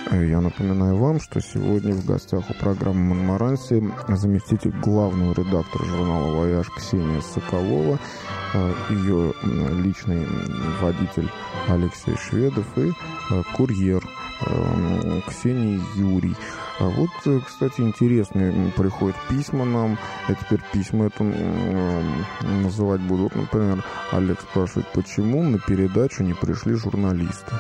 Я напоминаю вам, что сегодня в гостях у программы «Монмаранси» заместитель главного редактора журнала «Вояж» Ксения Соколова, ее личный водитель Алексей Шведов и курьер Ксении Юрий. А вот, кстати, интересные приходят письма нам. Я теперь письма это называть буду. Вот, например, Олег спрашивает, почему на передачу не пришли журналисты?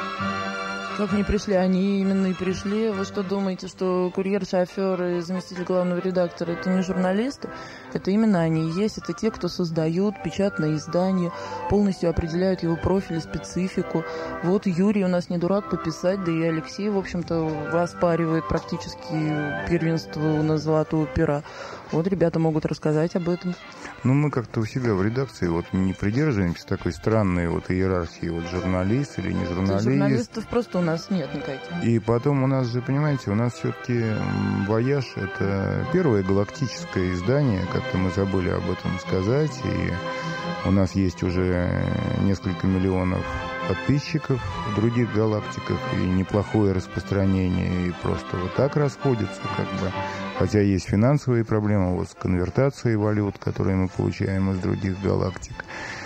Как не пришли? Они именно и пришли. Вы что думаете, что курьер, шофер и заместитель главного редактора — это не журналисты? Это именно они и есть. Это те, кто создают печатное издание, полностью определяют его профиль и специфику. Вот Юрий у нас не дурак пописать, да и Алексей, в общем-то, оспаривает практически первенство на золотого пера. Вот ребята могут рассказать об этом. Ну, мы как-то у себя в редакции вот не придерживаемся такой странной вот иерархии, вот журналист или не журналист. Журналистов просто у нас нет никаких. И потом у нас же, понимаете, у нас все-таки «Вояж» — это первое галактическое издание, как-то мы забыли об этом сказать, и у нас есть уже несколько миллионов подписчиков в других галактиках, и неплохое распространение, и просто вот так расходятся, как бы. Хотя есть финансовые проблемы вот с конвертацией валют, которые мы получаем из других галактик.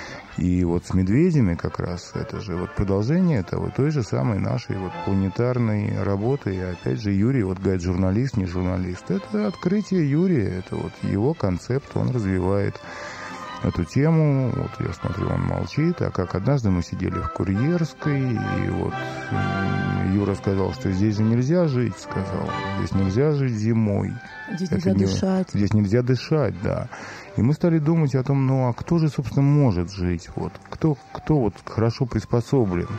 И вот с медведями как раз это же вот продолжение этого той же самой нашей вот планетарной работы. И опять же Юрий, вот говорит, журналист, не журналист. Это открытие Юрия, это вот его концепт, он развивает эту тему. Вот я смотрю, он молчит. А как однажды мы сидели в Курьерской, и вот Юра сказал, что здесь же нельзя жить, сказал. Здесь нельзя жить зимой. Здесь нельзя дышать. Здесь нельзя дышать, да. И мы стали думать о том, ну а кто же, собственно, может жить? Вот? Кто вот хорошо приспособлен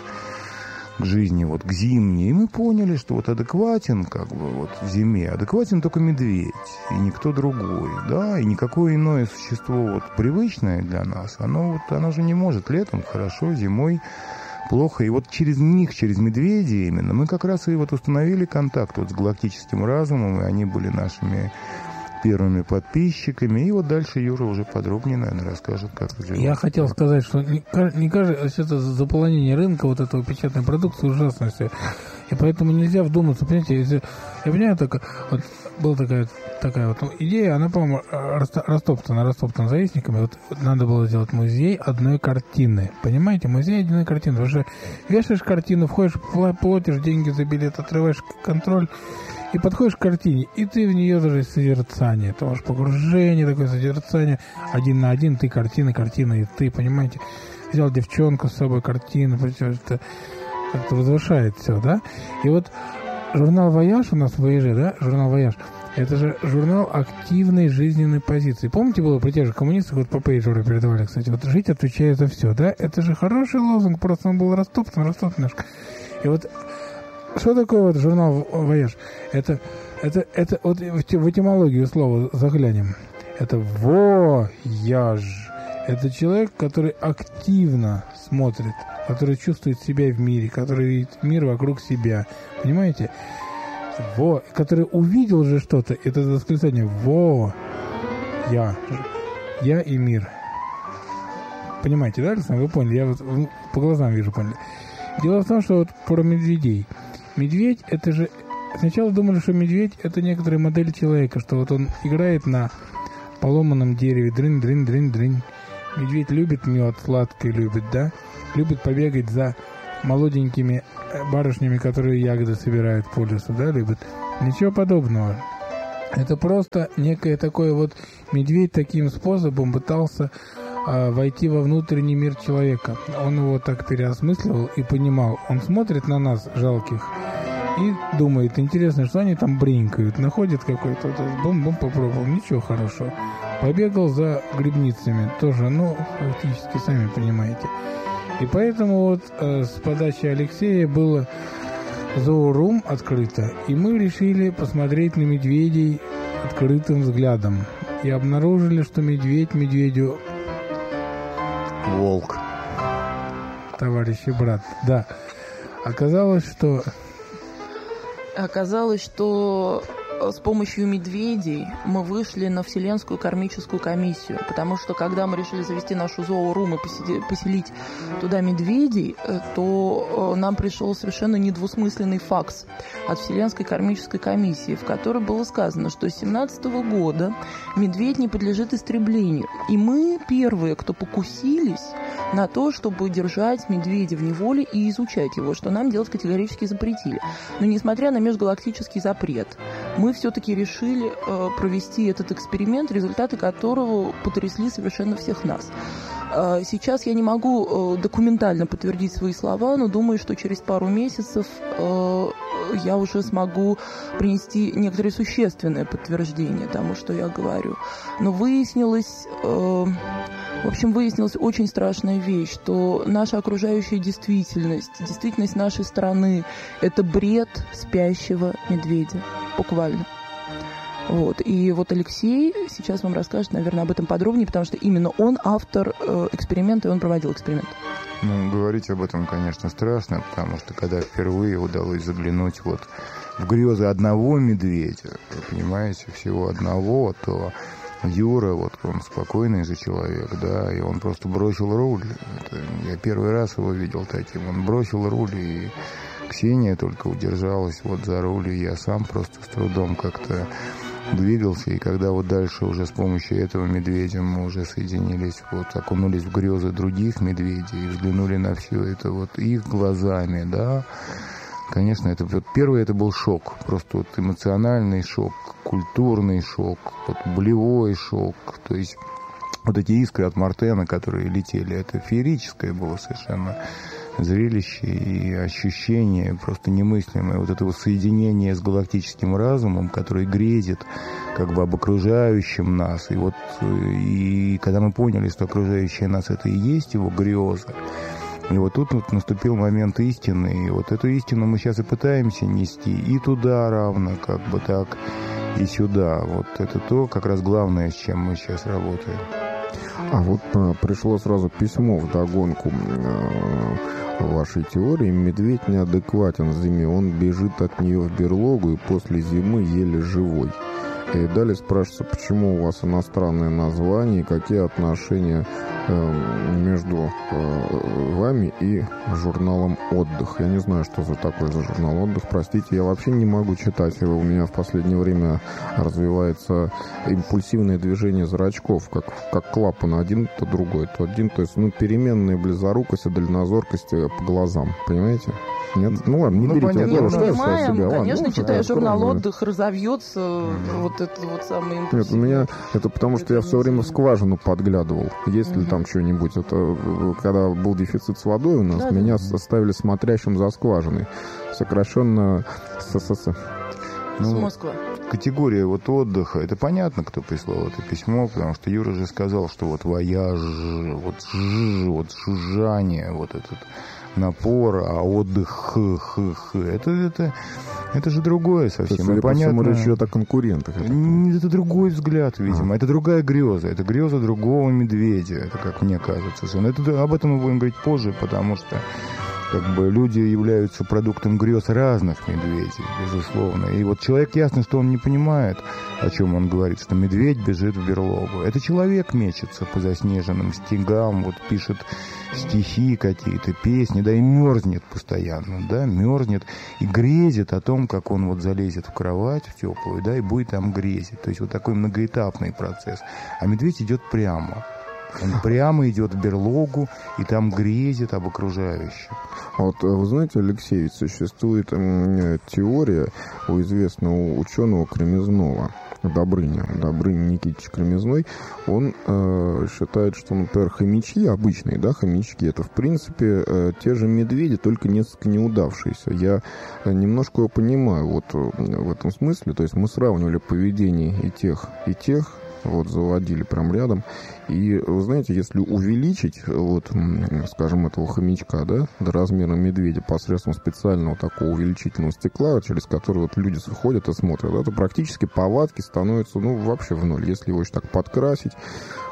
к жизни, вот к зимней. И мы поняли, что вот адекватен, как бы, вот в зиме, адекватен только медведь, и никто другой, да, и никакое иное существо, вот, привычное для нас, оно же не может летом хорошо, зимой плохо. И вот через них, через медведей именно, мы как раз и вот установили контакт вот с галактическим разумом, и они были нашими первыми подписчиками. И вот дальше Юра уже подробнее, наверное, расскажет, как развиваться. Я хотел сказать, что не кажется, это заполонение рынка вот этого печатной продукции ужасно все. И поэтому нельзя вдуматься. Понимаете, если, я понимаю, вот была такая вот идея, она, по-моему, растоптана завистниками. Вот надо было сделать музей одной картины. Понимаете, музей одной картины. Потому что вешаешь картину, входишь, платишь деньги за билет, отрываешь контроль, и подходишь к картине, и ты в нее даже созерцание. Ты можешь погружение, такое созерцание, один на один, ты картина, и ты, понимаете. Взял девчонку с собой, картину, это как-то возвышает все, да? И вот журнал «Вояж» у нас в «Вояже», да, журнал «Вояж», это же журнал активной жизненной позиции. Помните, было при тех же коммунистах, вот по пейджеру передавали, кстати, вот «Жить отвечая за все», да? Это же хороший лозунг, просто он был растоптан немножко. И вот что такое вот журнал «Вояж»? Это вот в этимологию слова заглянем. Это «вояж». Это человек, который активно смотрит, который чувствует себя в мире, который видит мир вокруг себя. Понимаете? Который увидел же что-то. Это восклицание «во-я». Я и мир. Понимаете, да, Александр? Вы поняли? Я вот по глазам вижу, поняли. Дело в том, что вот про медведей. Медведь, это же... Сначала думали, что медведь — это некоторая модель человека, что вот он играет на поломанном дереве. Дрынь. Медведь любит мед, сладкий любит, да? Любит побегать за молоденькими барышнями, которые ягоды собирают по лесу, да, любит? Ничего подобного. Это просто некое такое вот... Медведь таким способом пытался войти во внутренний мир человека. Он его так переосмысливал и понимал. Он смотрит на нас, жалких, и думает, интересно, что они там бринкают. Находит какой-то, бум-бум попробовал, ничего хорошего. Побегал за грибницами, тоже, фактически, сами понимаете. И поэтому вот с подачи Алексея было зоорум открыто, и мы решили посмотреть на медведей открытым взглядом. И обнаружили, что медведь медведю... Волк. Товарищ и брат, да. Оказалось, что с помощью медведей мы вышли на Вселенскую кармическую комиссию, потому что когда мы решили завести нашу зоорум и поселить туда медведей, то нам пришел совершенно недвусмысленный факс от Вселенской кармической комиссии, в которой было сказано, что с 2017 года медведь не подлежит истреблению. И мы первые, кто покусились на то, чтобы держать медведя в неволе и изучать его, что нам делать категорически запретили. Но несмотря на межгалактический запрет, мы все-таки решили провести этот эксперимент, результаты которого потрясли совершенно всех нас. Сейчас я не могу документально подтвердить свои слова, но думаю, что через пару месяцев я уже смогу принести некоторые существенные подтверждения тому, что я говорю. Но выяснилась очень страшная вещь, что наша окружающая действительность, действительность нашей страны – это бред спящего медведя, буквально. Вот. И вот Алексей сейчас вам расскажет, наверное, об этом подробнее, потому что именно он автор эксперимента, и он проводил эксперимент. Ну, говорить об этом, конечно, страшно, потому что когда впервые удалось заглянуть вот в грезы одного медведя, вы понимаете, всего одного, то Юра, вот он спокойный же человек, да, и он просто бросил руль. Я первый раз его видел таким. Он бросил руль, и Ксения только удержалась вот за руль, и я сам просто с трудом как-то двигался, и когда вот дальше уже с помощью этого медведя мы уже соединились, вот окунулись в грезы других медведей и взглянули на все это вот их глазами, да, конечно, это вот первый это был шок, просто вот эмоциональный шок, культурный шок, вот болевой шок, то есть вот эти искры от Мартена, которые летели, это феерическое было совершенно зрелище и ощущение просто немыслимое. Вот это вот соединение с галактическим разумом, который грезит как бы об окружающем нас. И вот и когда мы поняли, что окружающее нас это и есть его греза, и вот тут вот наступил момент истины. И вот эту истину мы сейчас и пытаемся нести и туда равно, как бы так, и сюда. Вот это то, как раз главное, с чем мы сейчас работаем. А вот пришло сразу письмо вдогонку вашей теории. Медведь неадекватен в зиме, он бежит от нее в берлогу и после зимы еле живой. И далее спрашивается, почему у вас иностранное название, какие отношения между вами и журналом «Отдых». Я не знаю, что за такой за журнал «Отдых». Простите, я вообще не могу читать его. У меня в последнее время развивается импульсивное движение зрачков, как клапан. Один, то другой, то один. То есть, переменная близорукость и дальнозоркость по глазам. Понимаете? Нет? Ну ладно, не берите. Нет, понимаем, конечно, читая журнал «Отдых», разовьется вот это вот самое импульсивное. Нет, у меня это потому, что я все время в скважину подглядывал. Есть ли там что-нибудь? Это когда был дефицит с водой у нас, меня оставили смотрящим за скважиной. Сокращенно ССС. С Москвы. Категория вот отдыха, это понятно, кто прислал это письмо, потому что Юра же сказал, что вот вояж, вот жужжание, вот этот напор, а отдых, это же другое совсем. Судя по всему, речь идет о конкурентах. Это другой взгляд, видимо. Это другая греза. Это греза другого медведя. Это, как мне кажется. Об этом мы будем говорить позже, потому что как бы люди являются продуктом грез разных медведей, безусловно. И вот человек, ясно, что он не понимает, о чем он говорит, что медведь бежит в берлогу. Это человек мечется по заснеженным стегам, вот пишет стихи какие-то, песни, да, и мерзнет постоянно, да, мерзнет и грезит о том, как он вот залезет в кровать, в теплую, да, и будет там грезить. То есть вот такой многоэтапный процесс. А медведь идет прямо. Он прямо идет в берлогу и там грезит об окружающем. Вот вы знаете, Алексей, ведь существует теория у известного ученого Кремезнова, Добрыня Никитич Кремезной. Он считает, что, например, хомячки обычные, да, хомячки, это в принципе те же медведи, только несколько неудавшиеся. Я немножко его понимаю вот в этом смысле. То есть мы сравнивали поведение и тех, вот заводили прям рядом. И, вы знаете, если увеличить, вот, скажем, этого хомячка, да, до размера медведя посредством специального такого увеличительного стекла, через которое вот люди ходят и смотрят, да, то практически повадки становятся, вообще в ноль. Если его еще так подкрасить,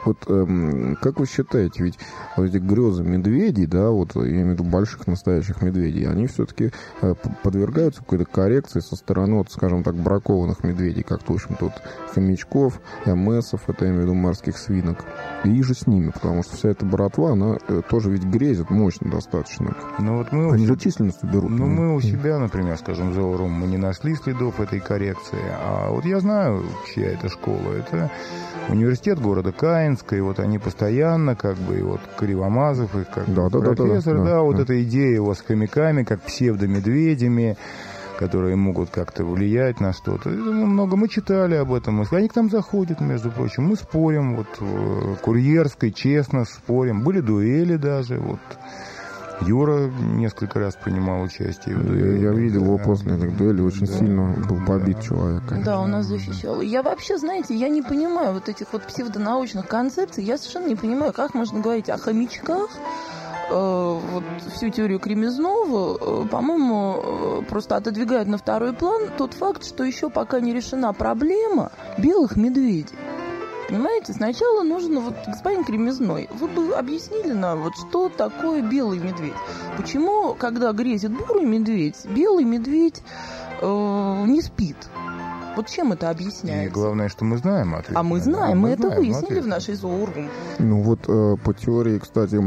Вот как вы считаете, ведь вот эти грезы медведей, да, вот я имею в виду больших настоящих медведей, они все-таки подвергаются какой-то коррекции со стороны, вот, скажем так, бракованных медведей, как, в общем, тут хомячков, эмэсов, это я имею в виду морских свинок, и же с ними, потому что вся эта братва, она тоже ведь грезит мощно достаточно. Ну, вот мы они же численностью берут. Ну, мы у себя, например, скажем, в Зоорум, мы не нашли следов этой коррекции, а вот я знаю, чья это школа, это университет города Каинска, и вот они постоянно, как бы, и вот Кривомазов, их как профессор, вот эта идея его с хомяками, как псевдомедведями, которые могут как-то влиять на что-то. Мы читали об этом. Они к нам заходят, между прочим. Мы спорим, вот, курьерской, честно спорим. Были дуэли даже, вот. Юра несколько раз принимал участие. Я видел его после этой дуэли, очень сильно был побит человек. Да, он нас защищал. Я вообще, знаете, я не понимаю вот этих вот псевдонаучных концепций. Я совершенно не понимаю, как можно говорить о хомячках. Вот всю теорию Кремезнова, по-моему, просто отодвигает на второй план тот факт, что еще пока не решена проблема белых медведей. Понимаете, сначала нужно, вот, господин Кремезной, вы бы объяснили нам, вот, что такое белый медведь? Почему, когда грезит бурый медведь, белый медведь не спит? Вот чем это объясняется? И главное, что мы знаем ответ. А мы знаем, мы это выяснили в нашей Зоорум. Ну вот по теории, кстати,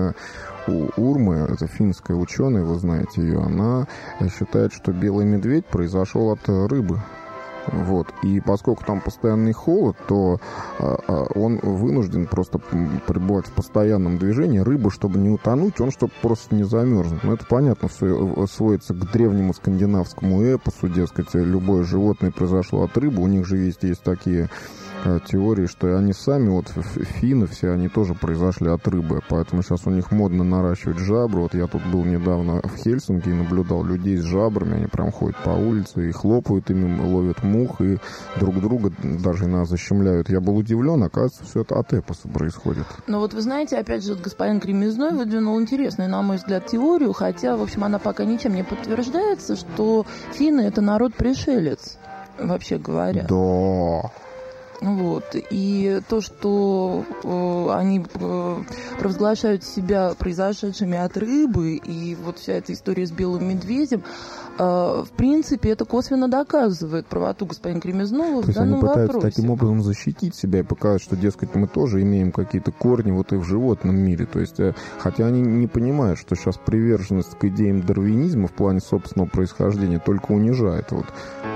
Урмы, это финская ученая, вы знаете ее, она считает, что белый медведь произошел от рыбы. Вот. И поскольку там постоянный холод, то он вынужден просто пребывать в постоянном движении. Рыба, чтобы не утонуть, он чтобы просто не замерзнуть. Ну, это понятно, все сводится к древнему скандинавскому эпосу, дескать, любое животное произошло от рыбы. У них же есть такие теории, что они сами, вот финны все, они тоже произошли от рыбы, поэтому сейчас у них модно наращивать жабры. Вот я тут был недавно в Хельсинки и наблюдал людей с жабрами, они прям ходят по улице и хлопают ими, ловят мух и друг друга даже иногда защемляют. Я был удивлен, оказывается, все это от эпоса происходит. Но вот вы знаете, опять же, господин Кремезной выдвинул интересную, на мой взгляд, теорию, хотя, в общем, она пока ничем не подтверждается, что финны — это народ-пришелец, вообще говоря. Да. Вот. И то, что они провозглашают себя произошедшими от рыбы, и вот вся эта история с белым медведем, в принципе, это косвенно доказывает правоту господина Кремезнова в данном вопросе. То есть они пытаются таким образом защитить себя и показать, что, дескать, мы тоже имеем какие-то корни вот и в животном мире. То есть, хотя они не понимают, что сейчас приверженность к идеям дарвинизма в плане собственного происхождения только унижает. Вот.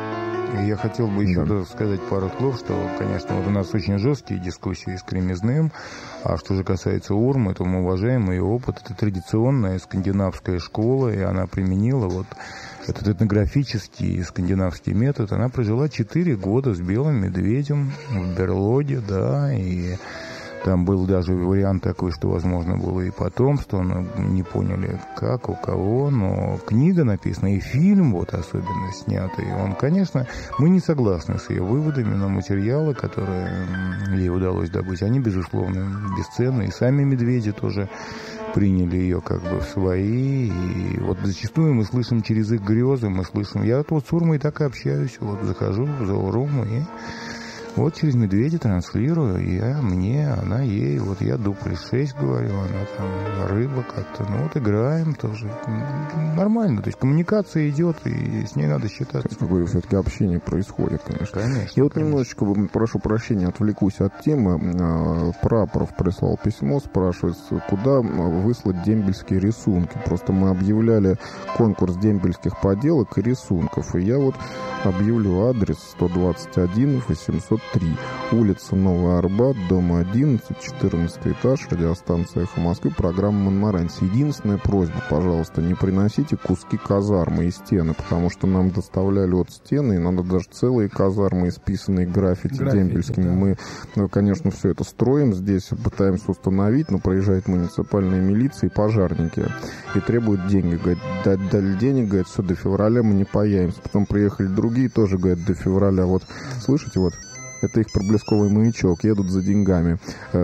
Я хотел бы еще сказать пару слов, что, конечно, вот у нас очень жесткие дискуссии с Кремезным, а что же касается Урмы, то мы уважаем ее опыт. Это традиционная скандинавская школа, и она применила вот этот этнографический скандинавский метод. Она прожила 4 года с белым медведем в берлоге, да, и там был даже вариант такой, что, возможно, было и потомство, но не поняли, как, у кого, но книга написана, и фильм вот особенно снятый, он, конечно, мы не согласны с ее выводами, но материалы, которые ей удалось добыть, они, безусловно, бесценны, и сами медведи тоже приняли ее как бы в свои, и вот зачастую мы слышим через их грезы, мы слышим, я вот с Урмой так и общаюсь, вот захожу в Зоорум и вот через медведя транслирую, я мне, она ей, вот я дупль 6 говорю, она там рыба как-то, ну вот играем тоже, нормально, то есть коммуникация идет, и с ней надо считаться. Какое все-таки общение происходит, конечно. Конечно. Я вот немножечко, прошу прощения, отвлекусь от темы. Прапоров прислал письмо, спрашивает, куда выслать дембельские рисунки. Просто мы объявляли конкурс дембельских поделок и рисунков, и я вот объявлю адрес 121 803, улица Новый Арбат, дом 11, 14 этаж, радиостанция «Эхо Москвы», программа «Монмаранси». Единственная просьба, пожалуйста, не приносите куски казармы и стены, потому что нам доставляли вот стены, и надо даже целые казармы, исписанные граффити дембельскими. Да. Мы, конечно, все это строим здесь, пытаемся установить, но проезжает муниципальная милиция и пожарники, и требуют деньги. Говорят, дали денег, говорят, все, до февраля мы не появимся. Потом приехали другие, тоже, говорят, до февраля. Вот, слышите, вот, это их проблесковый маячок, едут за деньгами.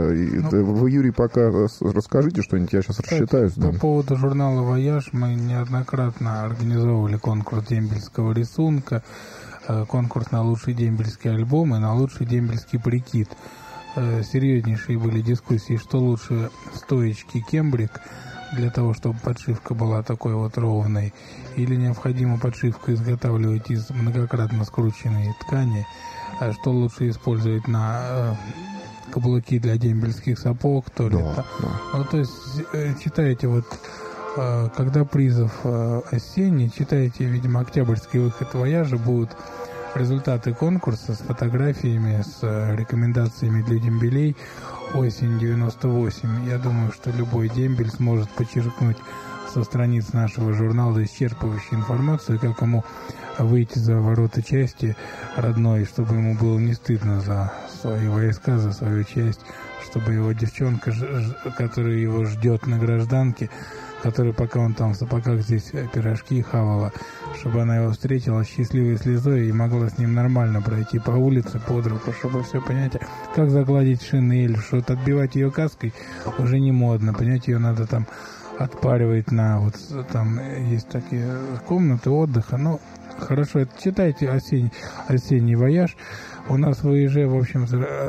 Вы, Юрий, пока расскажите что-нибудь, я сейчас рассчитаюсь. По поводу журнала «Вояж» мы неоднократно организовывали конкурс дембельского рисунка, конкурс на лучший дембельский альбом и на лучший дембельский прикид. серьезнейшие были дискуссии, что лучше стоечки Кембрик для того, чтобы подшивка была такой вот ровной, или необходимо подшивку изготавливать из многократно скрученной ткани, что лучше использовать на каблуки для дембельских сапог, то ли. Да. Ну, то есть читаете вот, когда призов осенний, читаете, видимо, октябрьский выход «Вояжа», будут результаты конкурса с фотографиями, с рекомендациями для дембелей осень 98. Я думаю, что любой дембель сможет подчеркнуть со страниц нашего журнала исчерпывающую информацию, как ему выйти за ворота части родной, чтобы ему было не стыдно за свои войска, за свою часть, чтобы его девчонка, которая его ждет на гражданке, которая, пока он там в сапогах здесь пирожки хавала, чтобы она его встретила счастливой слезой и могла с ним нормально пройти по улице под руку, чтобы все, понимаете, как загладить шинель, что отбивать ее каской уже не модно, понимаете, ее надо там отпаривать на, вот там есть такие комнаты отдыха, ну, хорошо, это читайте «Осенний вояж». У нас в ИЖ, в общем,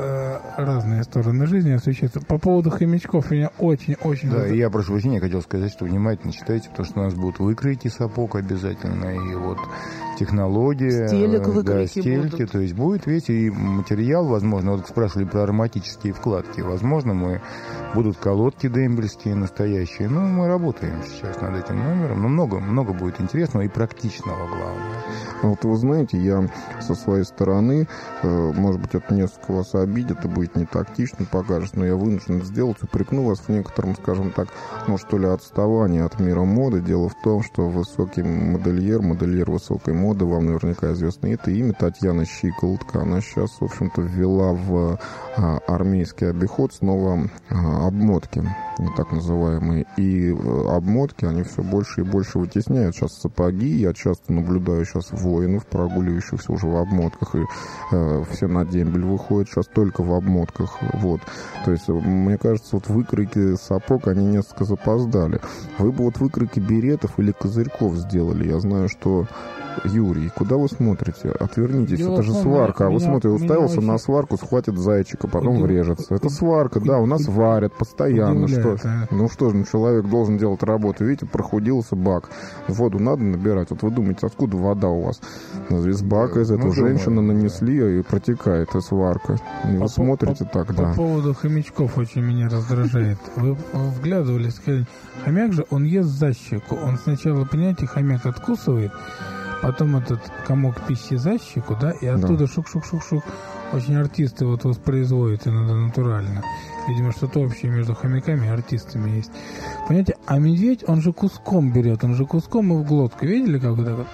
разные стороны жизни освещаются. По поводу хомячков меня очень-очень... Да, я прошу прощения, я хотел сказать, что внимательно читайте, потому что у нас будут выкройки сапог обязательно, и вот технология, стелек да, стельки, будут. То есть будет, видите, и материал, возможно, вот спрашивали про ароматические вкладки, возможно, будут колодки дембельские настоящие, ну, мы работаем сейчас над этим номером, но много будет интересного и практичного, главное. Вот вы знаете, я со своей стороны, может быть, это несколько вас обидит и будет не тактично покажется, но я вынужден это сделать, упрекну вас в некотором, скажем так, ну что ли, отставании от мира моды. Дело в том, что высокий модельер высокой моды, вам наверняка известно это имя, Татьяна Щиколотка, она сейчас, в общем-то, ввела в армейский обиход снова обмотки, так называемые, и обмотки, они все больше и больше вытесняют сейчас сапоги. Я часто наблюдаю сейчас воинов, прогуливающихся уже в обмотках, и все на дембель выходят сейчас только в обмотках, вот. То есть, мне кажется, вот выкройки сапог, они несколько запоздали. Вы бы вот выкройки беретов или козырьков сделали. Я знаю, что... Юрий, куда вы смотрите? Отвернитесь, Дело это же сварка. А вы смотрите, уставился на сварку, схватит зайчика, потом врежется. Это сварка, да, у нас варят постоянно. Что? Ну что же, человек должен делать работу. Видите, прохудился бак. Воду надо набирать. Вот вы думаете, откуда вода у вас? Из бака, из этого женщины нанесли, и протекает, и сварка. И вы смотрите так, да. По поводу хомячков очень меня раздражает. Вы вглядывались, сказали, хомяк же, он ест за щеку. Он сначала, понимаете, хомяк откусывает, потом этот комок пищи за щеку, да, и оттуда шук-шук-шук-шук. Очень артисты вот воспроизводят иногда натурально. Видимо, что-то общее между хомяками и артистами есть. Понимаете, а медведь, он же куском берет, он же куском и в глотку. Видели, как вот так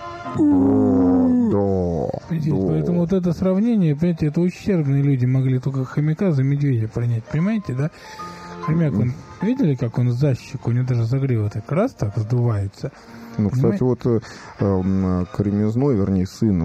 вот? Да. Поэтому вот это сравнение, понимаете, это ущербные люди могли только хомяка за медведя принять, понимаете, да? Хомяк, он, видели, как он за щеку, у него даже загрива так раз так сдувается. Ну, кстати, вот Кремезной, вернее,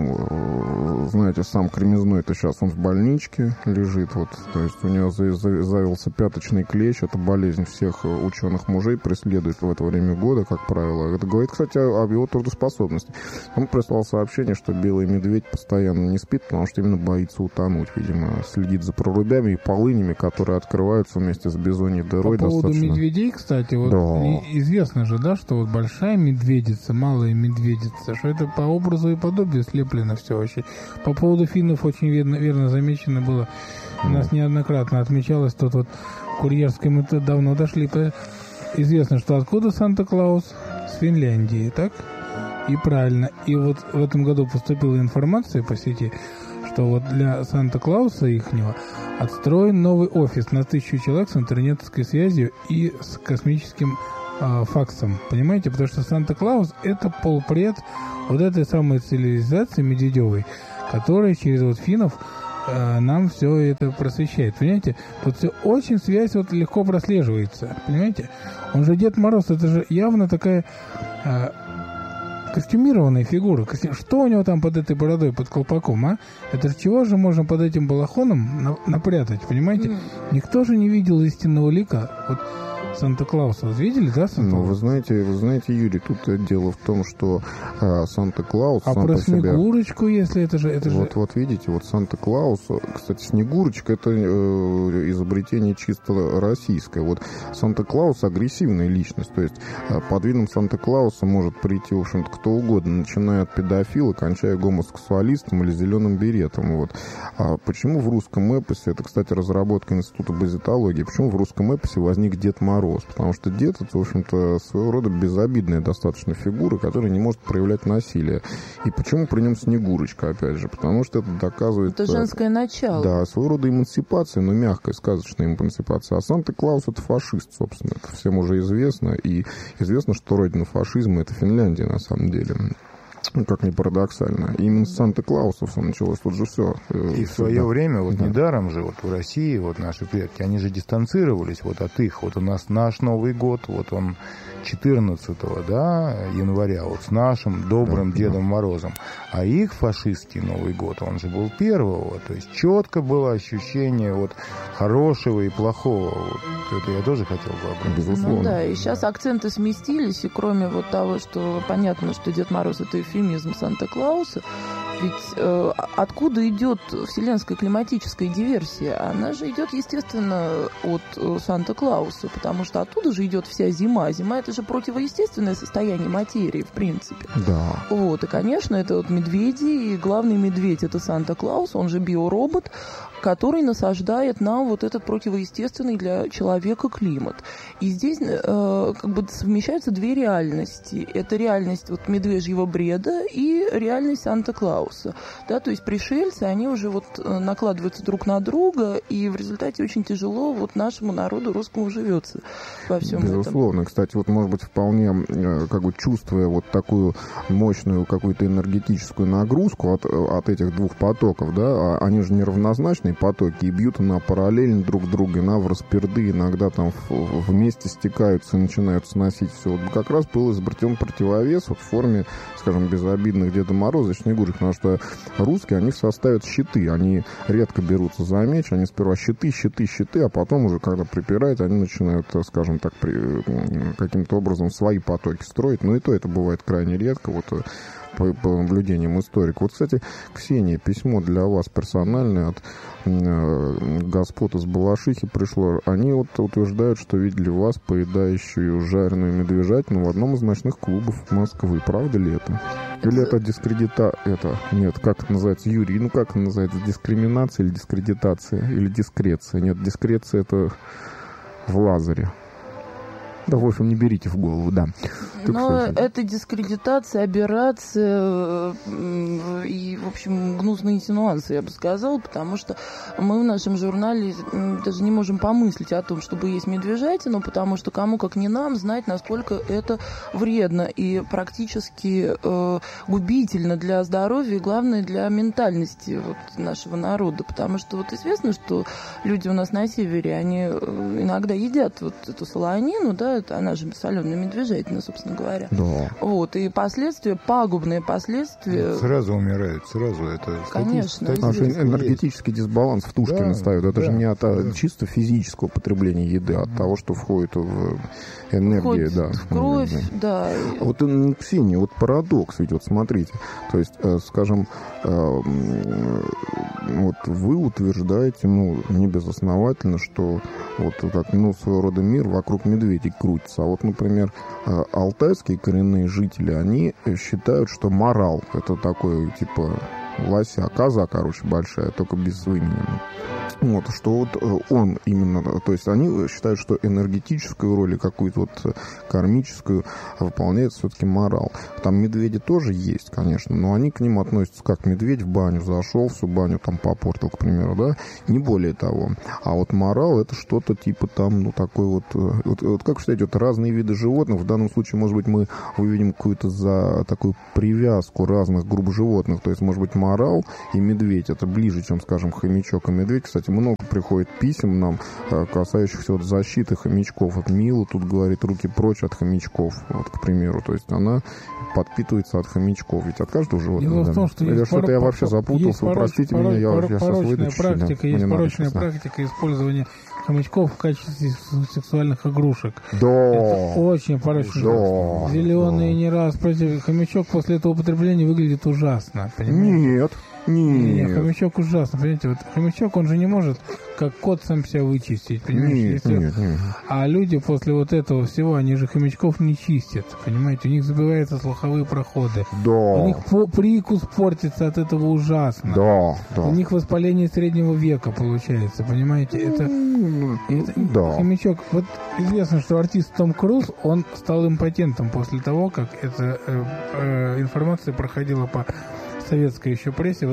сын, знаете, сам Кремезной-то сейчас он в больничке лежит, вот, то есть у него завелся пяточный клещ, это болезнь всех ученых мужей, преследует в это время года, как правило. Это говорит, кстати, об его трудоспособности. Он прислал сообщение, что белый медведь постоянно не спит, потому что именно боится утонуть, видимо, следит за прорубями и полынями, которые открываются вместе с бизоньей дырой. По поводу достаточно... медведей, кстати, вот известно же, да, что вот большая медведица, малая медведица, что это по образу и подобию слеплено все вообще. По поводу финнов очень верно замечено было. У нас неоднократно отмечалось, тут вот в Курьерской мы давно дошли. Известно, что откуда Санта-Клаус? С Финляндии, так? И правильно. И вот в этом году поступила информация по сети, что вот для Санта-Клауса ихнего отстроен новый офис на 1000 человек с интернетской связью и с космическим факсом, понимаете? Потому что Санта-Клаус — это полпред вот этой самой цивилизации медведевой, которая через вот финнов нам все это просвещает, понимаете? Тут все очень связь вот легко прослеживается, понимаете? Он же Дед Мороз, это же явно такая костюмированная фигура. Что у него там под этой бородой, под колпаком, а? Это же чего же можно под этим балахоном напрятать, понимаете? Никто же не видел истинного лика. Вот Санта-Клауса. Видели, да, Санта-Клауса? Ну, вы знаете, Юрий, тут дело в том, что Санта-Клаус сам про Снегурочку, если это же... Вот видите, вот Санта-Клаус, кстати, Снегурочка — это изобретение чисто российское. Вот Санта-Клаус — агрессивная личность, то есть под видом Санта-Клауса может прийти, в общем-то, кто угодно, начиная от педофила, кончая гомосексуалистом или зеленым беретом. Вот. А почему в русском эпосе, это, кстати, разработка Института базитологии, почему в русском эпосе возник Дед Мороз? Потому что дед — это, в общем-то, своего рода безобидная достаточно фигура, которая не может проявлять насилие. И почему при нем Снегурочка, опять же? Потому что это доказывает... Это женское начало. Да, своего рода эмансипация, но мягкая, сказочная эмансипация. А Санта-Клаус — это фашист, собственно. Это всем уже известно. И известно, что родина фашизма — это Финляндия, на самом деле. Как ни парадоксально. И именно с Санта-Клаусов началось тут же все. И в свое время, вот недаром же, вот в России, вот наши предки, они же дистанцировались вот от их. Вот у нас наш Новый год, вот он 14 января, вот с нашим добрым Дедом Морозом. А их фашистский Новый год, он же был 1-го. То есть четко было ощущение вот хорошего и плохого. Вот это я тоже хотел бы обратить. Безусловно. Ну да, и сейчас акценты сместились, и кроме вот того, что понятно, что Дед Мороз — это эвфемизм Санта-Клауса, ведь откуда идет вселенская климатическая диверсия? Она же идет, естественно, от Санта-Клауса, потому что оттуда же идет вся зима. Зима — это же противоестественное состояние материи, в принципе. Да. Вот, и, конечно, это вот медведи, и главный медведь — это Санта-Клаус, он же биоробот, который насаждает нам вот этот противоестественный для человека климат. И здесь как бы совмещаются две реальности. Это реальность вот медвежьего бреда и реальность Санта-Клауса. Да, то есть пришельцы, они уже вот накладываются друг на друга, и в результате очень тяжело вот нашему народу русскому живется во всем этом. Безусловно. Кстати, вот, может быть, вполне как бы чувствуя вот такую мощную какую-то энергетическую нагрузку от этих двух потоков, да, они же неравнозначные потоки и бьют на параллельно друг друга, на враспирды, иногда там вместе стекаются и начинают сносить все. Вот как раз был изобретен противовес вот в форме, скажем, безобидных Деда Мороза и Снегурочек, потому что русские, они составят щиты, они редко берутся за меч, они сперва щиты, а потом уже, когда припирают, они начинают, скажем так, каким-то образом свои потоки строить, но и то это бывает крайне редко, вот по наблюдениям историков. Вот, кстати, Ксения, письмо для вас персональное от господ из Балашихи пришло. Они вот утверждают, что видели вас, поедающую жареную медвежатину в одном из ночных клубов Москвы. Правда ли это? Или это нет, как это называется, Юрий? Ну, как это называется? Дискриминация или дискредитация? Или дискреция? Нет, дискреция — это в Лазаре. Да, в общем, не берите в голову, да. Но это дискредитация, аберрация и, в общем, гнусные инсинуации, я бы сказала, потому что мы в нашем журнале даже не можем помыслить о том, чтобы есть медвежатину, потому что кому, как не нам, знать, насколько это вредно и практически губительно для здоровья и, главное, для ментальности вот нашего народа, потому что вот известно, что люди у нас на севере, они иногда едят вот эту солонину, да, это она же соленая медвежатина, собственно говоря. Да. Вот, и последствия, пагубные последствия... Сразу умирают, сразу это... Конечно. Энергетический дисбаланс в тушке настают. Это же не от чисто физического потребления еды, а от того, что входит в энергию, входит в кровь, да. Вот, Ксения, вот парадокс, ведь вот смотрите, то есть, скажем, вот вы утверждаете, не безосновательно, что вот как, своего рода мир вокруг медведей крутится. А вот, например, алтайские коренные жители, они считают, что морал — это такой, типа, лося, коза, большая, только без имени. Вот, что вот он именно, то есть они считают, что энергетическую роль и какую-то вот кармическую выполняет все-таки морал. Там медведи тоже есть, конечно, но они к ним относятся как медведь в баню зашел, всю баню там попортил, к примеру, да, не более того. А вот морал — это что-то типа там, такой вот как считаете, вот разные виды животных, в данном случае, может быть, мы увидим какую-то за такую привязку разных групп животных, то есть, может быть, морал и медведь. Это ближе, чем, скажем, хомячок и медведь. Кстати, много приходит писем нам, касающихся вот защиты хомячков. Вот Мила тут говорит, руки прочь от хомячков, вот, к примеру. То есть она подпитывается от хомячков. Ведь от каждого животного. Дело в том, что или что-то я вообще запутался. Вы простите меня, я сейчас выйду. Есть порочная практика использования хомячков в качестве сексуальных игрушек. Да. Это очень порочно. Да. Зеленые не раз против. Хомячок после этого употребления выглядит ужасно. Понимаете? Нет, хомячок ужасно, понимаете, вот хомячок, он же не может, как кот, сам себя вычистить, понимаете? Нет. А люди после вот этого всего, они же хомячков не чистят, понимаете? У них забиваются слуховые проходы. Да. У них прикус портится от этого ужасно. Да. У них воспаление среднего века получается, понимаете? Это да. Хомячок. Вот известно, что артист Том Круз, он стал импотентом после того, как эта информация проходила по советской еще прессе.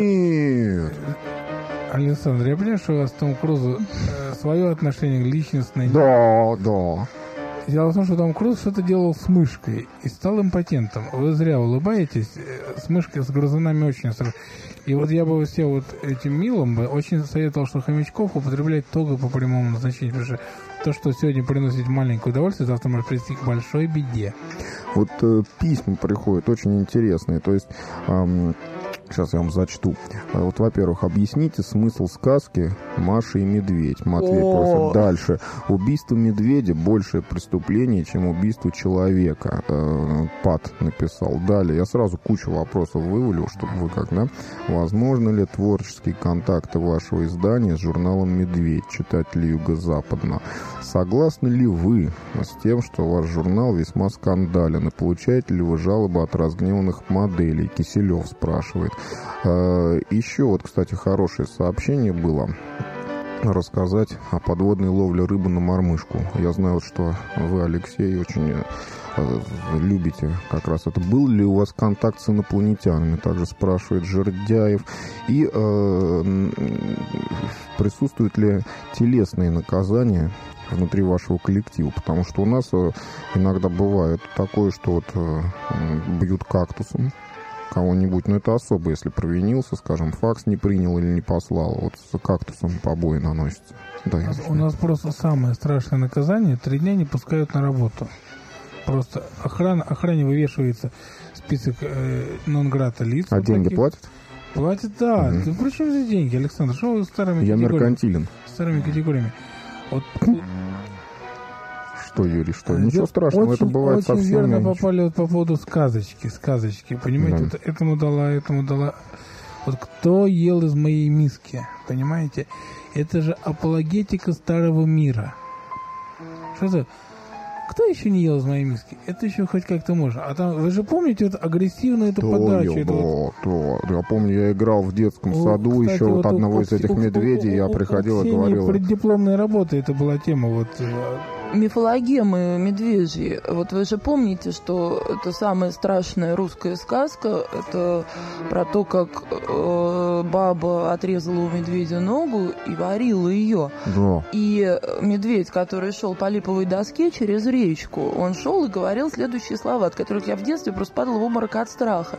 Нет. Александр, я понимаю, что у вас Том Крузу свое отношение личностное. Да. Дело в том, что Том Круз что-то делал с мышкой и стал импотентом. Вы зря улыбаетесь. С мышкой, с грызунами очень сложно. И вот я бы все вот этим милым бы очень советовал, что хомячков употреблять только по прямому назначению. Потому что то, что сегодня приносит маленькое удовольствие, завтра может привести к большой беде. Вот письма приходят очень интересные. То есть, сейчас я вам зачту. Вот, во-первых, объясните смысл сказки «Маша и медведь». Матвей просит. Дальше. Убийство медведя – большее преступление, чем убийство человека. Пат написал. Далее. Я сразу кучу вопросов вывалил, чтобы вы как, да? Возможно ли творческие контакты вашего издания с журналом «Медведь», читатели Юго-Западного? Согласны ли вы с тем, что ваш журнал весьма скандален? И получаете ли вы жалобы от разгневанных моделей? Киселев спрашивает. Еще вот, кстати, хорошее сообщение было. Рассказать о подводной ловле рыбы на мормышку. Я знаю, что вы, Алексей, очень любите как раз это. Был ли у вас контакт с инопланетянами? Также спрашивает Жердяев. И присутствуют ли телесные наказания внутри вашего коллектива? Потому что у нас иногда бывает такое, что вот бьют кактусом кого-нибудь, но это особо, если провинился, скажем, факс не принял или не послал, вот с кактусом побои наносятся. Да, у нас просто самое страшное наказание: 3 дня не пускают на работу. Просто охране вывешивается список нон-грата лиц. А вот деньги таких платят? Платят, да. Угу. Причем здесь деньги, Александр? Что вы старыми категориями? Я меркантилен. Старыми категориями. Вот. Что, Юрий, что? Ничего страшного, это бывает совсем очень верно меньше. Попали вот по поводу сказочки, понимаете? Да. Вот этому дала. Вот кто ел из моей миски, понимаете? Это же апологетика старого мира. Что за... Кто еще не ел из моей миски? Это еще хоть как-то можно. А там, вы же помните вот агрессивную эту подачу? Я помню, я играл в детском саду, кстати, еще вот одного из этих медведей, я приходил и говорил... Преддипломной работы это была тема вот... Мифологемы медвежьи. Вот вы же помните, что это самая страшная русская сказка. Это про то, как баба отрезала у медведя ногу и варила ее. Да. И медведь, который шел по липовой доске через речку, он шел и говорил следующие слова, от которых я в детстве просто падала в обморок от страха.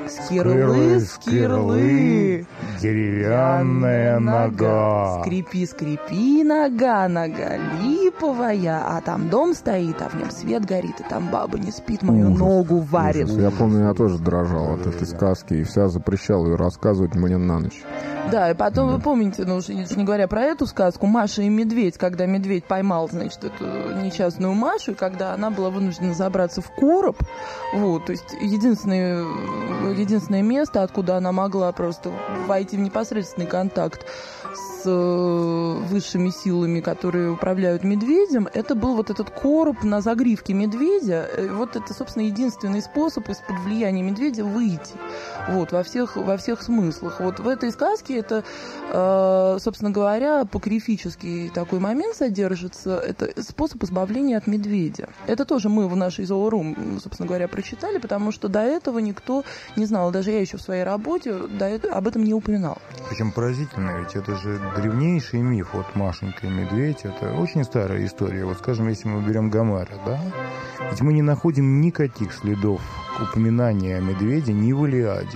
Скирлы, деревянная нога. Скрипи, нога липовая. А там дом стоит, а в нем свет горит, и там баба не спит, мою ногу варит. Ужас. Я помню, я тоже дрожал от этой сказки, и вся запрещала ее рассказывать мне на ночь. Да, и потом вы помните, ну уж не говоря про эту сказку, Маша и медведь, когда медведь поймал, значит, эту несчастную Машу, и когда она была вынуждена забраться в короб, вот, то есть единственное место, откуда она могла просто войти в непосредственный контакт с высшими силами, которые управляют медведем, это был вот этот короб на загривке медведя. Вот это, собственно, единственный способ из-под влияния медведя выйти. Вот, во всех смыслах. Вот в этой сказке это, собственно говоря, апокрифический такой момент содержится. Это способ избавления от медведя. Это тоже мы в нашей Зоорум, собственно говоря, прочитали, потому что до этого никто не знал. Даже я еще в своей работе об этом не упоминал. Причем поразительно, ведь это же древнейший миф. Вот Машенька и медведь, это очень старая история. Вот, скажем, если мы берем Гомера, да? Ведь мы не находим никаких следов упоминания о медведе ни в Илиаде,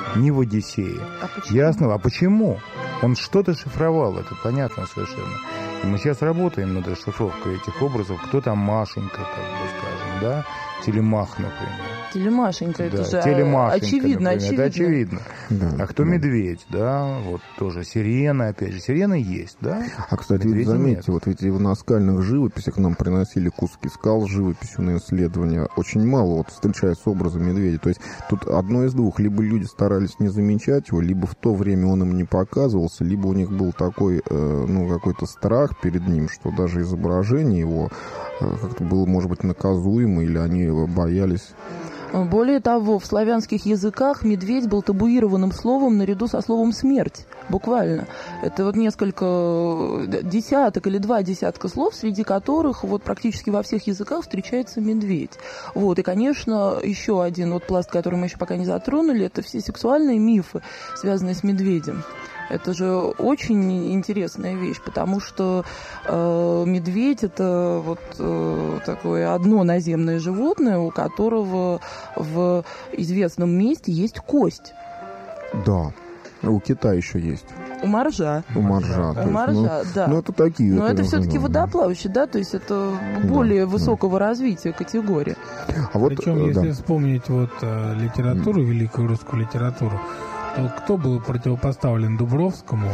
ни в «Одиссее». Ясно? А почему? Он что-то шифровал, это понятно совершенно. И мы сейчас работаем над расшифровкой этих образов. Кто там Машенька, как бы скажем, да? Телемах, например. Телемашенька, это да, же Телемашенька, очевидно, например. очевидно. Это очевидно. Да, а кто да. медведь, да? Вот тоже сирена, опять же. Сирена есть, да? А, кстати, Медведя заметьте, нет. вот ведь и в наскальных живописях нам приносили куски скал с живописью на исследования. Очень мало вот встречая с образом медведя. То есть тут одно из двух. Либо люди старались не замечать его, либо в то время он им не показывался, либо у них был такой, какой-то страх перед ним, что даже изображение его как-то было, может быть, наказуемо, или они боялись. Более того, в славянских языках медведь был табуированным словом наряду со словом «смерть». Буквально. Это вот несколько десяток или 2 десятка слов, среди которых вот практически во всех языках встречается медведь. Вот. И, конечно, еще один вот пласт, который мы еще пока не затронули, это все сексуальные мифы, связанные с медведем. Это же очень интересная вещь, потому что медведь – это вот такое одно наземное животное, у которого в известном месте есть кость. Да, у кита еще есть. У моржа. У моржа. У моржа, да. Ну, это такие. Но это все-таки водоплавающие, да, то есть это более высокого развития категория. А вот, причем, если вспомнить вот литературу, великую русскую литературу, то кто был противопоставлен Дубровскому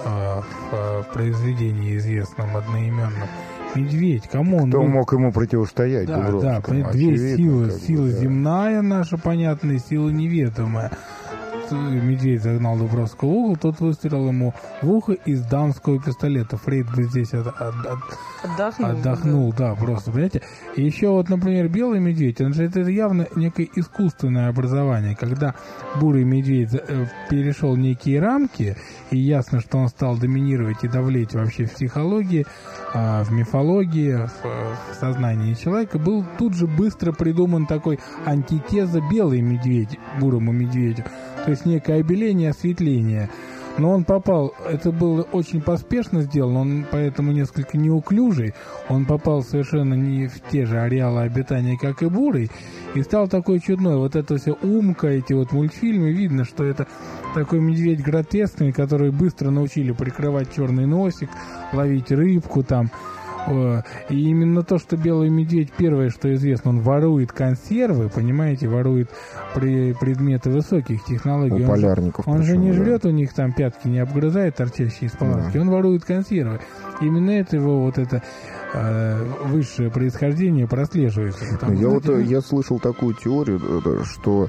в произведении известном, одноименном? Медведь. Кому он Кто был? мог ему противостоять? Да, Дубровскому? да, две силы. Сила да. земная наша, понятная, сила неведомая. Медведь загнал Дубровского в угол, тот выстрелил ему в ухо из дамского пистолета. Фрейд бы здесь отдохнул, да, просто, понимаете? И еще вот, например, белый медведь, он же это явно некое искусственное образование, когда бурый медведь перешел некие рамки, и ясно, что он стал доминировать и давлеть вообще в психологии, в мифологии, в сознании человека, был тут же быстро придуман такой антитеза белый медведь бурому медведю. То есть некое обеление, осветление. Но он попал, это было очень поспешно сделано, он поэтому несколько неуклюжий, он попал совершенно не в те же ареалы обитания, как и бурый, и стал такой чудной. Вот это все умка, эти вот мультфильмы, видно, что это такой медведь гротескный, который быстро научили прикрывать черный носик, ловить рыбку там. И именно то, что белый медведь, первое, что известно, он ворует консервы, понимаете, ворует предметы высоких технологий. У полярников. Он же не жрет у них там пятки, не обгрызает торчащие из палатки, он ворует консервы. Именно это его вот это высшее происхождение прослеживается. Я слышал такую теорию, что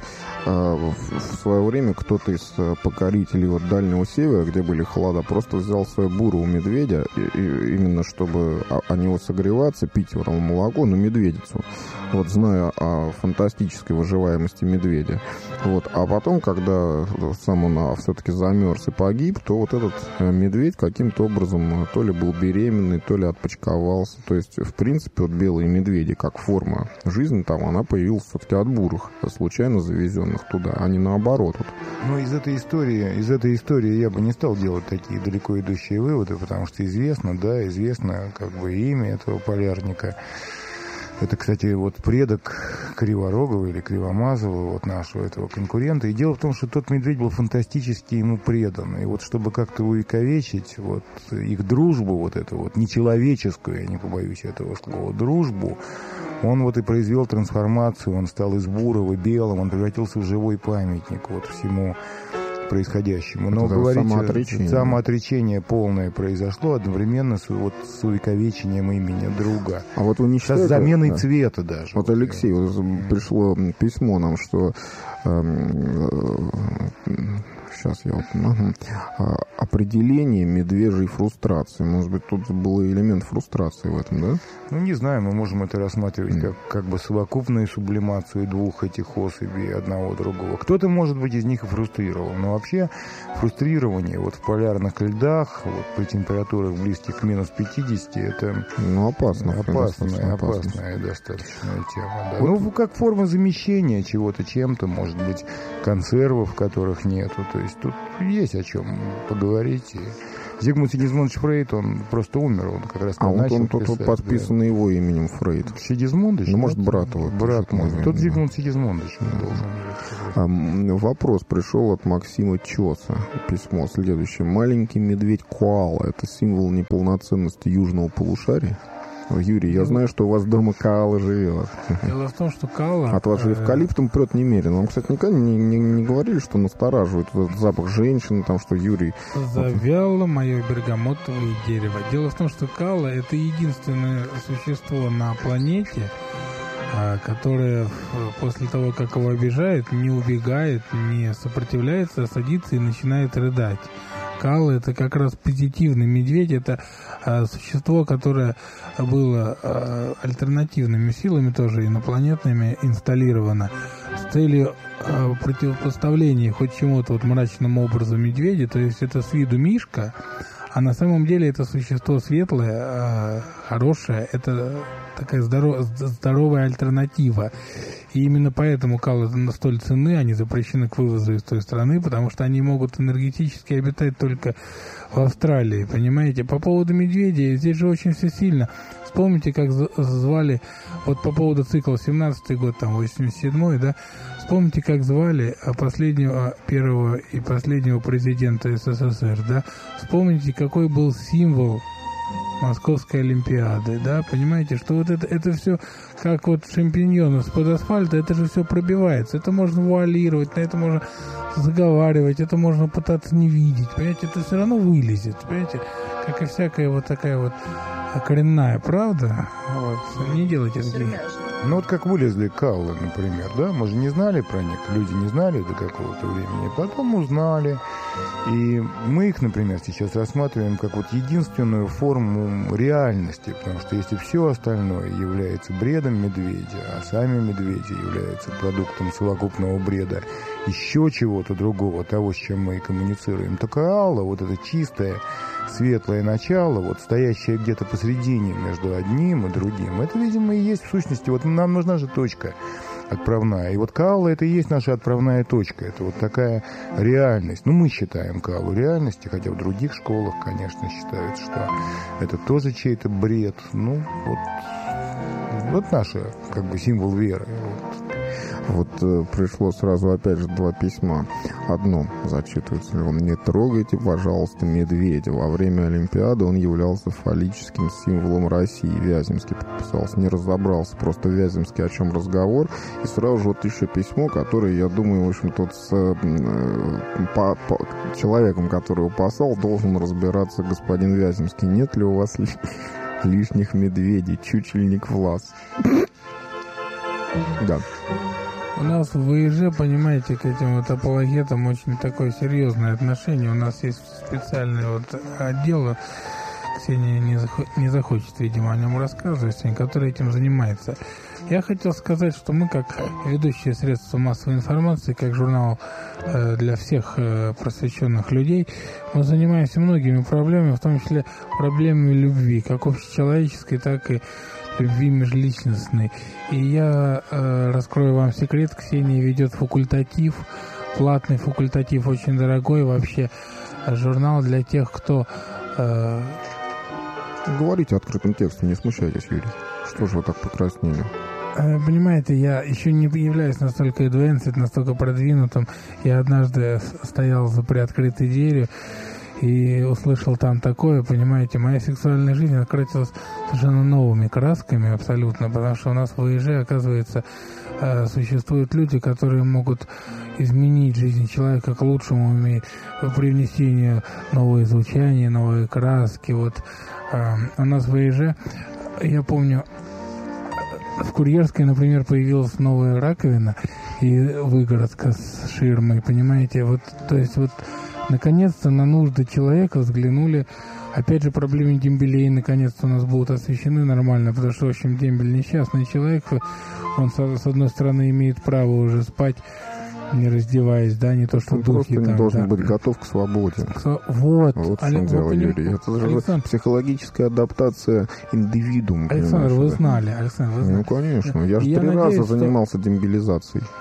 в свое время кто-то из покорителей вот Дальнего Севера, где были холода, просто взял свою буру у медведя, именно чтобы о него согреваться, пить его там молоко, но медведицу, вот зная о фантастической выживаемости медведя. Вот. А потом, когда сам он все-таки замерз и погиб, то вот этот медведь каким-то образом то ли был беременный, то ли отпочковался. То есть, в принципе, вот белые медведи, как форма жизни там, она появилась все-таки от бурых, случайно завезенных туда, а не наоборот. Вот. Ну, из этой истории я бы не стал делать такие далеко идущие выводы, потому что известно как бы имя этого полярника. Это, кстати, вот предок Криворогова или Кривомазова, вот нашего этого конкурента. И дело в том, что тот медведь был фантастически ему предан. И вот чтобы как-то увековечить вот их дружбу, вот эту вот нечеловеческую, я не побоюсь этого слова, дружбу, он вот и произвел трансформацию, он стал из бурого белым, он превратился в живой памятник вот всему происходящему. Но говорите, самоотречение полное произошло одновременно с увековечением имени друга. А вот вы не считаете, с заменой цвета даже. Вот, Алексей, вот пришло письмо нам, что сейчас я определение медвежьей фрустрации. Может быть, тут был элемент фрустрации в этом, да? Ну, не знаю, мы можем это рассматривать как бы совокупную сублимацию двух этих особей, одного другого. Кто-то, может быть, из них и фрустрировал, но вообще фрустрирование вот в полярных льдах, вот при температурах близких к минус 50, это опасная достаточная тема. Да. Ну, как форма замещения чего-то чем-то, может быть, консервов, которых нету. То есть тут есть о чем поговорить. Зигмунд Сигизмундович Фрейд, он просто умер, он как раз он тут подписан его именем Фрейд. Сигизмундович? Ну, может, брат его. Брат мой. Тот Зигмунд Сигизмундович должен. Вопрос пришел от Максима Чоса. Письмо следующее. Маленький медведь коала — это символ неполноценности южного полушария? Юрий, я знаю, что у вас дома коала живет. Дело в том, что коала... От вас же эвкалиптом прет немерено. Вам, кстати, никогда не говорили, что настораживает этот запах женщины, там, что Юрий... Завяло мое бергамотовое дерево. Дело в том, что коала — это единственное существо на планете, которое после того, как его обижает, не убегает, не сопротивляется, а садится и начинает рыдать. Коала — это как раз позитивный медведь, это существо, которое было альтернативными силами, тоже инопланетными, инсталлировано с целью противопоставления хоть чему-то вот мрачному образу медведя, то есть это с виду мишка, а на самом деле это существо светлое, хорошее, это такая здоровая альтернатива. И именно поэтому коалы столь ценны, они запрещены к вывозу из той страны, потому что они могут энергетически обитать только в Австралии, понимаете? По поводу медведей, здесь же очень все сильно. Вспомните, как звали, вот по поводу цикла 17-й год, там, 87-й, да, вспомните, как звали первого и последнего президента СССР, да, вспомните, какой был символ Московской Олимпиады, да, понимаете, что вот это все, как вот шампиньоны из-под асфальта, это же все пробивается, это можно вуалировать, на это можно заговаривать, это можно пытаться не видеть, понимаете, это все равно вылезет, понимаете, как и всякая вот такая вот коренная правда, вот, не делайте такие. Ну вот как вылезли коалы, например, да, мы же не знали про них, люди не знали до какого-то времени, потом узнали, и мы их, например, сейчас рассматриваем как вот единственную форму реальности, потому что если все остальное является бредом медведя, а сами медведи являются продуктом совокупного бреда еще чего-то другого, того, с чем мы и коммуницируем, то коала, вот это чистое, светлое начало, вот стоящее где-то посредине между одним и другим, это, видимо, и есть в сущности, вот нам нужна же точка отправная. И вот коала — это и есть наша отправная точка. Это вот такая реальность. Ну, мы считаем коалу реальностью, хотя в других школах, конечно, считают, что это тоже чей-то бред. Ну, вот наш, как бы, символ веры. Вот пришло сразу опять же два письма. Одно зачитывается: не трогайте, пожалуйста, медведя. Во время Олимпиады он являлся фаллическим символом России. Вяземский подписался, не разобрался просто Вяземский, о чем разговор. И сразу же вот еще письмо, которое, я думаю, в общем, тот с человеком, который его послал, должен разбираться господин Вяземский. Нет ли у вас лишних медведей? Чучельник Влас. Да. У нас в ВИЖ, понимаете, к этим вот апологетам очень такое серьезное отношение. У нас есть специальный вот отдел, Ксения не захочет, видимо, о нем рассказывать, который этим занимается. Я хотел сказать, что мы, как ведущие средства массовой информации, как журнал для всех просвещенных людей, мы занимаемся многими проблемами, в том числе проблемами любви, как общечеловеческой, так и любви межличностной. И я раскрою вам секрет: Ксения ведет факультатив, платный факультатив, очень дорогой, вообще журнал для тех, кто... Говорите открытым текстом, не смущайтесь, Юрий. Что же вы так покраснели? Понимаете, я еще не являюсь настолько advanced, настолько продвинутым. Я однажды стоял за приоткрытой дверью и услышал там такое, понимаете, моя сексуальная жизнь окрасилась совершенно новыми красками абсолютно, потому что у нас в ВИЖ, оказывается, существуют люди, которые могут изменить жизнь человека к лучшему при внесении нового звучания, новые краски. Вот у нас в ВИЖ, я помню, в Курьерской, например, появилась новая раковина и выгородка с ширмой, понимаете, вот, то есть вот наконец-то на нужды человека взглянули. Опять же, проблемы дембелей наконец-то у нас будут освещены нормально, потому что, в общем, дембель несчастный человек, он, с одной стороны, имеет право уже спать, не раздеваясь, да, не то, что он духи просто там, должен да. быть готов к свободе. Вот в чем дело, Юрий. Это же психологическая адаптация индивидуума. Александр, вы знали. Ну, конечно. Я же 3 раза занимался дембелизацией.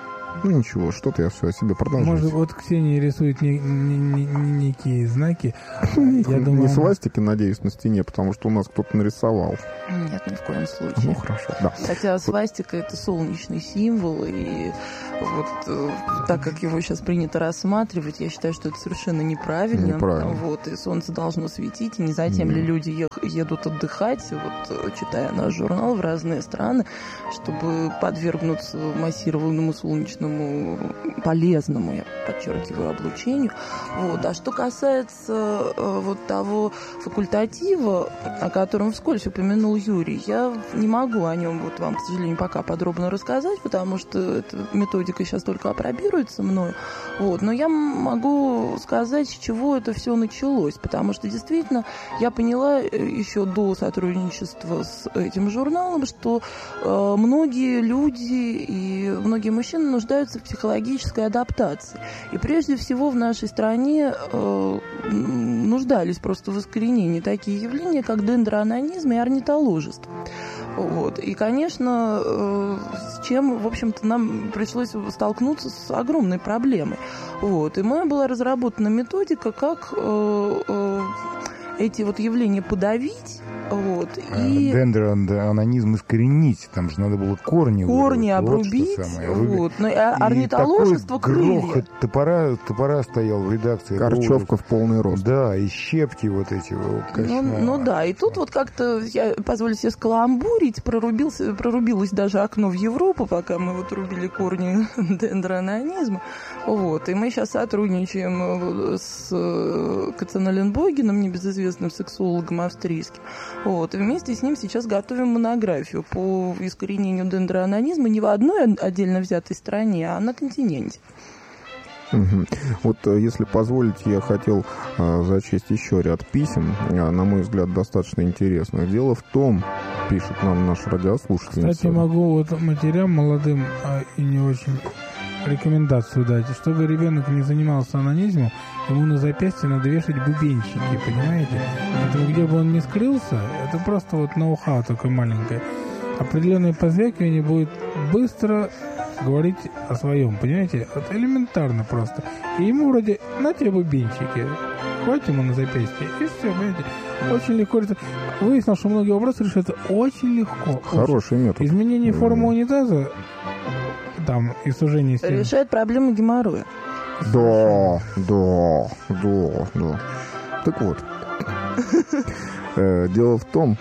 Ну ничего, что-то я все о себе продолжаю. Может, вот Ксения рисует некие знаки. Я думаю, не свастики, надеюсь, на стене, потому что у нас кто-то нарисовал. Нет, ни в коем случае. Ну, хорошо, да. Хотя свастика — это солнечный символ, и вот так как его сейчас принято рассматривать, я считаю, что это совершенно неправильно. Вот, и солнце должно светить, и не затем ли люди едут отдыхать, вот, читая наш журнал в разные страны, чтобы подвергнуться массированному солнечному, полезному, я подчеркиваю, облучению. Вот. А что касается вот того факультатива, о котором вскользь упомянул Юрий, я не могу о нем вот вам, к сожалению, пока подробно рассказать, потому что эта методика сейчас только апробируется мною. Вот. Но я могу сказать, с чего это все началось, потому что действительно я поняла еще до сотрудничества с этим журналом, что многие люди и многие мужчины нуждаются в психологической адаптации. И прежде всего в нашей стране нуждались просто в искоренении такие явления, как дендроанонизм и орнитоложество. Вот. И, конечно, с чем, в общем-то, нам пришлось столкнуться с огромной проблемой. Вот. И моя была разработана методика, как эти вот явления подавить. Вот, и дендроанонизм искоренить, там же надо было корни обрубить. Вот, но орнитоложество крылья. Грохот топора стоял в редакции. Корчевка в полный рост. Да, и щепки вот эти. Ну да, и тут вот как-то я позволю себе скаламбурить, прорубилось даже окно в Европу, пока мы вот рубили корни дендроанонизма. Вот, и мы сейчас сотрудничаем с Кацаналенбогеном, небезызвестным сексологом австрийским. Вот, и вместе с ним сейчас готовим монографию по искоренению дендроанонизма не в одной отдельно взятой стране, а на континенте. Угу. Вот, если позволите, я хотел зачесть еще ряд писем, на мой взгляд, достаточно интересных. Дело в том, пишет нам наш радиослушатель. Кстати, могу вот матерям молодым и не очень рекомендацию дать. Чтобы ребенок не занимался анонизмом, ему на запястье надо вешать бубенчики, понимаете? Поэтому где бы он ни скрылся, это просто вот ноу-хау такое маленькое. Определенное позвякивание будет быстро говорить о своем, понимаете? Это элементарно просто. И ему вроде, на тебе бубенчики, хватит ему на запястье, и все, понимаете? Очень легко. Выяснилось, что многие вопросы решаются очень легко. Хороший метод. Изменение формы унитаза там и сужение стен решает проблему геморроя. Да. Так вот, дело в том,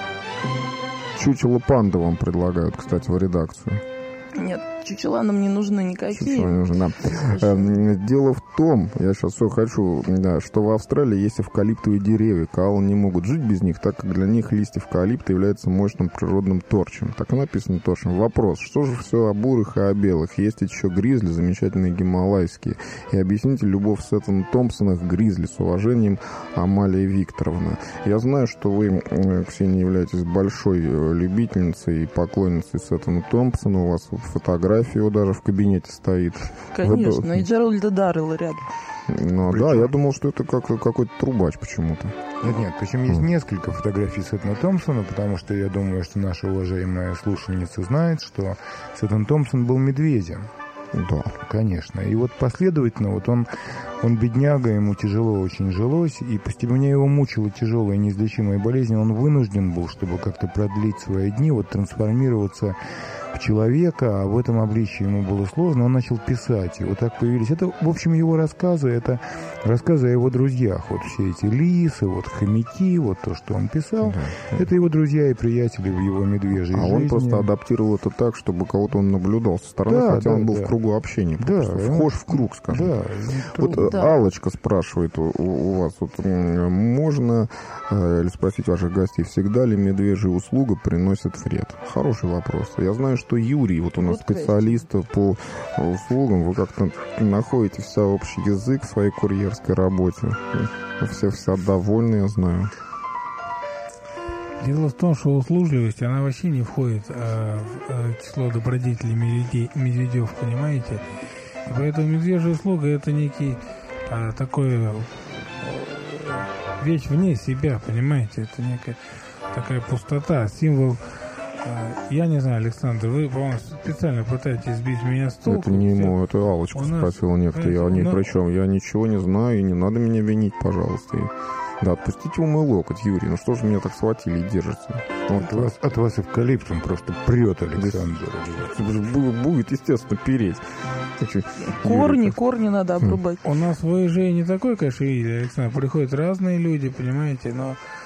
чучело панды вам предлагают, кстати, в редакцию. Нет, чучела нам не нужны никакие. Чучела не нужны, да. Дело в том, я сейчас все хочу, да, что в Австралии есть эвкалиптовые деревья. Коалы не могут жить без них, так как для них листья эвкалипта являются мощным природным торчем. Так и написано торчем. Вопрос, что же все о бурых и о белых? Есть еще гризли, замечательные гималайские. И объясните любовь Сеттона Томпсона к гризли. С уважением, Амалия Викторовна. Я знаю, что вы, Ксения, являетесь большой любительницей и поклонницей Сеттона Томпсона. У вас фотография его даже в кабинете стоит. Конечно, и Джеральда Даррелла рядом. Ну да, я думал, что это какой-то трубач почему-то. Нет, причем есть несколько фотографий Сеттона Томпсона, потому что я думаю, что наша уважаемая слушательница знает, что Сеттон Томпсон был медведем. Да. Конечно. И вот последовательно, вот он бедняга, ему тяжело очень жилось, и постепенно его мучила тяжелая неизлечимая болезнь, он вынужден был, чтобы как-то продлить свои дни, вот трансформироваться в человека, а в этом обличии ему было сложно, он начал писать, и вот так появились. Это, в общем, его рассказы, это рассказы о его друзьях, вот все эти лисы, вот хомяки, вот то, что он писал, да. Это его друзья и приятели в его медвежьей жизни. Он просто адаптировал это так, чтобы кого-то он наблюдал со стороны, да, хотя он был в кругу общения, вхож в круг, скажем. Да, вот Аллочка спрашивает у вас, вот, можно или спросить ваших гостей, всегда ли медвежья услуга приносит вред? Хороший вопрос. Я знаю, что Юрий, вот у нас специалист по услугам, вы как-то находите общий язык в своей курьерской работе. Все довольны, я знаю. Дело в том, что услужливость, она вообще не входит в число добродетелей медведев, понимаете? И поэтому медвежья услуга — это некий такой вещь вне себя, понимаете? Это некая такая пустота, символ Я не знаю, Александр, вы, по-моему, специально пытаетесь сбить меня с толку. Это не ему, это Аллочка спросила некто. Я ни при чем. Я ничего не знаю, и не надо меня винить, пожалуйста. Да, отпустите его мой локоть, Юрий. Ну что же меня так схватили и держите? Вот. От вас эвкалиптом просто прет, Александр. Будет, естественно, переть. Корни надо обрубать. У нас в ВЖ не такой, конечно, видели, Александр. Приходят разные люди, понимаете, но